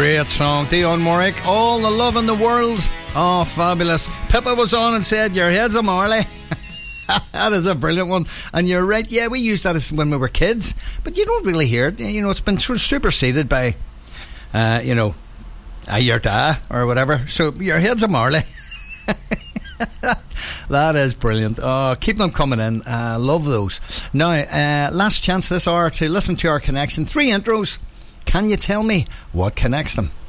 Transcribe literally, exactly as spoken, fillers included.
great song. Dion Warwick, All the Love in the World. Oh, fabulous. Pippa was on and said, your head's a Marley. That is a brilliant one. And you're right, yeah, we used that as when we were kids, but you don't really hear it. You know, it's been sort of superseded by, uh, you know, a your da or whatever. So your head's a Marley. That is brilliant. Oh, keep them coming in. Uh, love those. Now, uh, last chance this hour to listen to our connection. Three intros. Can you tell me what connects them?